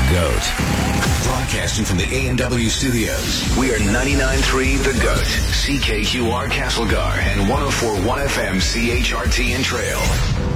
GOAT. Broadcasting from the A&W studios, we are 99.3 The GOAT, CKQR Castlegar, and 104.1 FM CHRT in Trail.